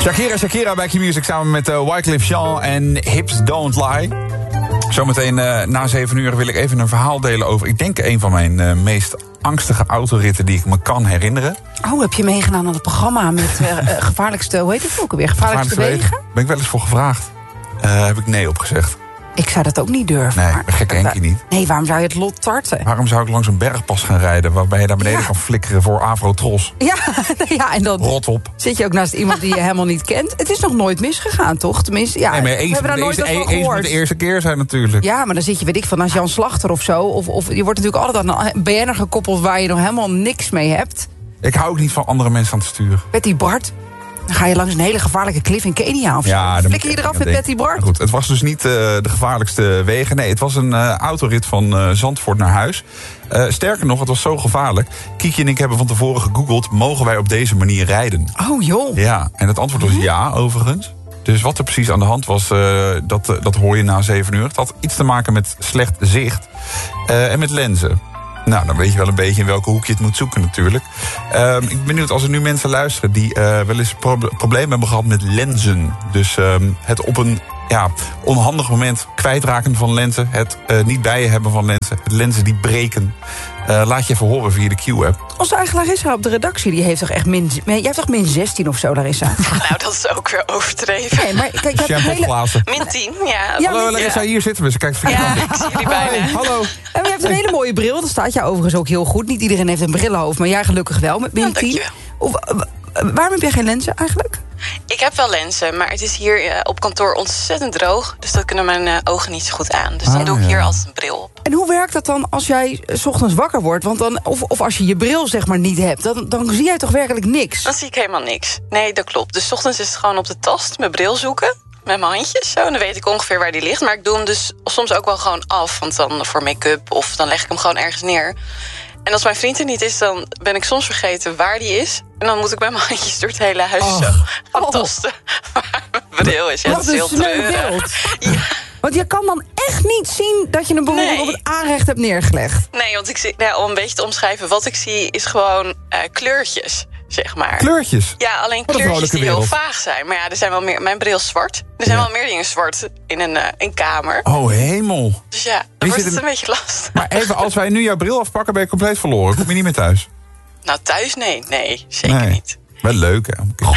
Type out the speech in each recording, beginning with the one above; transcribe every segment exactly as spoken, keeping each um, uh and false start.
Shakira, Shakira bij Q-Music samen met uh, Wyclef Jean en Hips Don't Lie. Zometeen uh, na zeven uur wil ik even een verhaal delen over... ik denk een van mijn uh, meest angstige autoritten die ik me kan herinneren. Oh, heb je meegedaan aan het programma met uh, gevaarlijkste... hoe heet het ook alweer? Gevaarlijkste, gevaarlijkste wegen? Ben ik wel eens voor gevraagd. Uh, heb ik nee opgezegd. Ik zou dat ook niet durven. Nee, maar gek Henkie niet. Nee, waarom zou je het lot tarten? Waarom zou ik langs een bergpas gaan rijden... waarbij je naar beneden ja. kan flikkeren voor Avrotros? Ja, ja, en dan rot op. Zit je ook naast iemand die je helemaal niet kent. Het is nog nooit misgegaan, toch? Tenminste, ja, nee, maar eens, we hebben daar nooit eens, van eens gehoord. moet de eerste keer zijn natuurlijk. Ja, maar dan zit je, weet ik van, als Jan Slachter of zo... Of, of je wordt natuurlijk altijd aan een B N'er gekoppeld... waar je nog helemaal niks mee hebt. Ik hou ook niet van andere mensen aan het sturen. Betty Bart... Dan ga je langs een hele gevaarlijke klif in Kenia of ja, zo. Flikker je eraf met Betty Bart? Goed, het was dus niet uh, de gevaarlijkste wegen. Nee, het was een uh, autorit van uh, Zandvoort naar huis. Uh, sterker nog, het was zo gevaarlijk. Kiekje en ik hebben van tevoren gegoogeld... mogen wij op deze manier rijden? Oh joh. Ja, en het antwoord was ja, overigens. Dus wat er precies aan de hand was, uh, dat, uh, dat hoor je na zeven uur. Het had iets te maken met slecht zicht uh, en met lenzen. Nou, dan weet je wel een beetje in welke hoek je het moet zoeken natuurlijk. Uh, ik ben benieuwd als er nu mensen luisteren... die uh, wel eens pro- problemen hebben gehad met lenzen. Dus uh, het op een ja, onhandig moment kwijtraken van lenzen... het uh, niet bij je hebben van lenzen, het lenzen die breken... Uh, laat je even horen via de Q-app. Onze eigen Larissa op de redactie, die heeft toch echt min... Jij hebt toch min zestien of zo, Larissa? Nou, dat is ook weer overdreven. Nee, maar kijk, je hebt hele... min tien, ja. ja hallo Larissa, ja. Hier zitten we. Ze kijkt verkeerd. Ja, ik zie jullie bijna. Hey, hallo. En je hebt een hele mooie bril, dat staat jou overigens ook heel goed. Niet iedereen heeft een brillenhoofd, maar jij gelukkig wel met min tien. Of, waarom heb jij geen lenzen eigenlijk? Ik heb wel lenzen, maar het is hier uh, op kantoor ontzettend droog. Dus dat kunnen mijn uh, ogen niet zo goed aan. Dus dan ah, doe ik ja. hier altijd een bril op. En hoe werkt dat dan als jij 's ochtends wakker wordt? Want dan, of, of als je je bril zeg maar niet hebt, dan, dan zie jij toch werkelijk niks? Dan zie ik helemaal niks. Nee, dat klopt. Dus 's ochtends is het gewoon op de tast mijn bril zoeken. Met mijn handjes zo. En dan weet ik ongeveer waar die ligt. Maar ik doe hem dus soms ook wel gewoon af. Want dan voor make-up of dan leg ik hem gewoon ergens neer. En als mijn vriend er niet is, dan ben ik soms vergeten waar die is. En dan moet ik bij mijn handjes door het hele huis oh. zo gaan oh. tasten waar mijn bril is. Ja, dat is heel treurig. Ja. Want je kan dan echt niet zien dat je hem bijvoorbeeld nee. op het aanrecht hebt neergelegd. Nee, want ik zie, nou, om een beetje te omschrijven, wat ik zie is gewoon uh, kleurtjes, zeg maar. Kleurtjes? Ja, alleen kleurtjes die wereld. heel vaag zijn. Maar ja, er zijn wel meer. Mijn bril is zwart. Er zijn ja. wel meer dingen zwart in een, uh, een kamer. Oh, hemel. Dus ja, dan wordt het een, een beetje lastig. Maar even, als wij nu jouw bril afpakken, ben je compleet verloren. Kom je niet meer thuis? Nou, thuis nee. Nee, zeker nee. niet. Wel leuk, hè?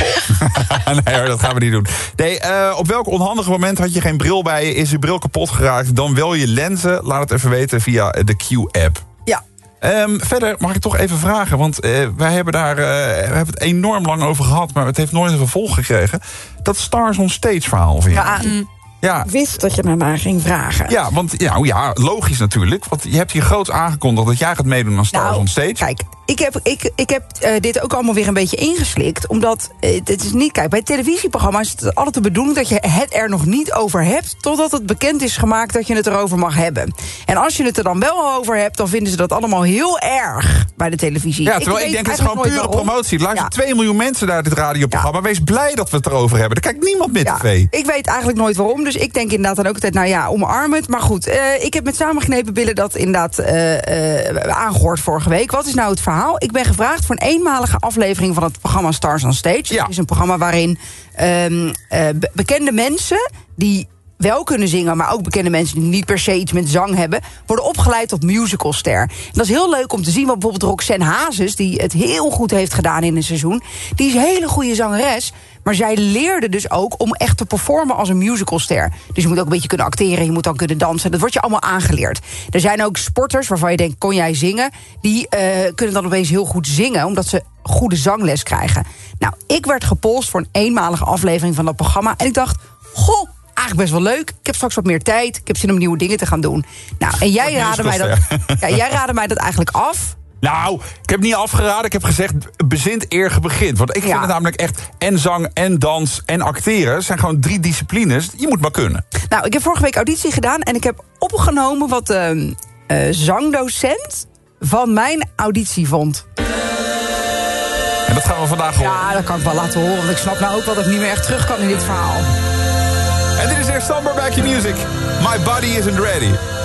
Nee hoor, dat gaan we niet doen. Nee, uh, op welk onhandige moment had je geen bril bij je? Is je bril kapot geraakt? Dan wel je lenzen? Laat het even weten via de Q-app. Ja. Um, verder mag ik toch even vragen, want uh, wij hebben daar uh, we hebben het enorm lang over gehad, maar het heeft nooit een vervolg gekregen. Dat Stars on Stage verhaal van je. Ja, mm. Ja. Ik wist dat je daarna ging vragen. Ja, want ja, ja, logisch natuurlijk. Want je hebt hier groots aangekondigd dat jij gaat meedoen aan Stars nou, on Stage. Kijk, ik heb, ik, ik heb uh, dit ook allemaal weer een beetje ingeslikt. Omdat uh, het is niet. Kijk, bij televisieprogramma's is het altijd de bedoeling dat je het er nog niet over hebt. Totdat het bekend is gemaakt dat je het erover mag hebben. En als je het er dan wel over hebt, dan vinden ze dat allemaal heel erg bij de televisie. Ja, terwijl ik, ik denk het is gewoon pure waarom. promotie. Luisteren ja. twee miljoen mensen naar dit radioprogramma. Ja. Wees blij dat we het erover hebben. Er kijkt niemand met ja. tv. Ik weet eigenlijk nooit waarom. Dus ik denk inderdaad dan ook altijd, nou ja, omarm het. Maar goed, uh, ik heb met samengeknepen billen dat inderdaad uh, uh, aangehoord vorige week. Wat is nou het verhaal? Ik ben gevraagd voor een eenmalige aflevering van het programma Stars on Stage. Ja. Het is een programma waarin um, uh, be- bekende mensen die wel kunnen zingen, maar ook bekende mensen die niet per se iets met zang hebben, worden opgeleid tot musicalster. En dat is heel leuk om te zien, want bijvoorbeeld Roxanne Hazes, die het heel goed heeft gedaan in een seizoen, die is een hele goede zangeres, maar zij leerde dus ook om echt te performen als een musicalster. Dus je moet ook een beetje kunnen acteren, je moet dan kunnen dansen. Dat wordt je allemaal aangeleerd. Er zijn ook sporters waarvan je denkt, kon jij zingen? Die uh, kunnen dan opeens heel goed zingen, omdat ze goede zangles krijgen. Nou, ik werd gepolst voor een eenmalige aflevering van dat programma en ik dacht, goh, eigenlijk best wel leuk. Ik heb straks wat meer tijd. Ik heb zin om nieuwe dingen te gaan doen. Nou, en jij raadde mij dat, ja, jij raadde mij dat eigenlijk af. Nou, ik heb niet afgeraden. Ik heb gezegd, bezint eer ge begint. Want ik vind ja. het namelijk echt en zang en dans en acteren. Het zijn gewoon drie disciplines. Je moet maar kunnen. Nou, ik heb vorige week auditie gedaan en ik heb opgenomen wat de uh, uh, zangdocent van mijn auditie vond. En dat gaan we vandaag horen. Ja, dat kan ik wel laten horen. Want ik snap nou ook wel dat ik niet meer echt terug kan in dit verhaal. En dit is eerst Stamper bij Q-Music. My body isn't ready.